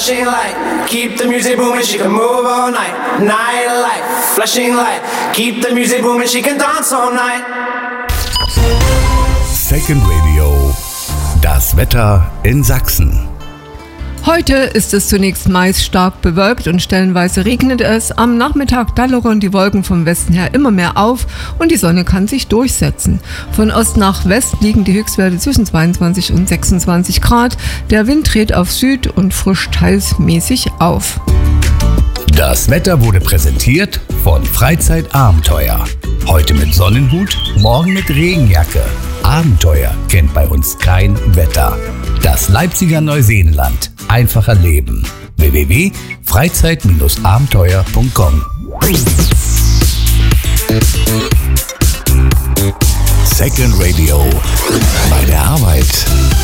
flashing light, keep the music booming, she can move all night. Nightlight, flashing light, keep the music booming, she can dance all night. Second Radio, das Wetter in Sachsen. Heute ist es zunächst meist stark bewölkt und stellenweise regnet es. Am Nachmittag da lockern die Wolken vom Westen her immer mehr auf und die Sonne kann sich durchsetzen. Von Ost nach West liegen die Höchstwerte zwischen 22 und 26 Grad. Der Wind dreht auf Süd und frischt teils mäßig auf. Das Wetter wurde präsentiert von Freizeitabenteuer. Heute mit Sonnenhut, morgen mit Regenjacke. Abenteuer kennt bei uns kein Wetter. Das Leipziger Neuseenland. Einfacher Leben. www.freizeit-abenteuer.com. Second Radio. Bei der Arbeit.